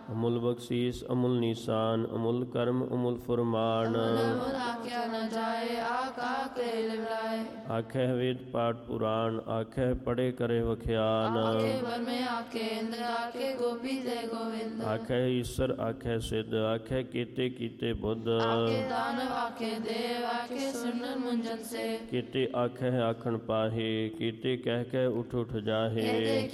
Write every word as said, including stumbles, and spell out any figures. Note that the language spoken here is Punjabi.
ਅਮੁੱਲ ਬਖਸ਼ੀਸ ਅਮੁੱਲ ਨੀਸਾਨ, ਅਮੁੱਲ ਕਰਮ ਅਮੁੱਲ ਫੁਰਮਾਨ। ਅਮੁੱਲ ਆਖਿਆ ਨ ਜਾਏ, ਆਖਾ ਕੇ ਲਿਵਲਾਏ। ਆਖੇ ਵੇਦ ਪਾਠ ਪੁਰਾਣ, ਆਖੇ ਪੜੇ ਕਰੇ ਵਖਿਆਨ। ਆਖੇ ਬਰਮੇ ਆਖੇ ਇੰਦਰ, ਆਖੇ ਗੋਪੀ ਤੇ ਗੋਵਿੰਦ। ਆਖੇ ਈਸਰ ਆਖੇ ਸਿੱਧ, ਆਖੇ ਕੀਤੇ ਕੀਤੇ ਬੁੱਧ। ਆਖੇ ਦਾਨਵ ਆਖੇ ਦੇਵ, ਆਖੇ ਸੁਨਨ ਮੁੰਜਨ ਸੇ। ਕੀਤੇ ਆਖੇ ਆਖਣ ਪਾਹੇ, ਕੀਤੇ ਕਹਿ ਕੇ ਉਠ ਉਠ ਜਾਹੇ।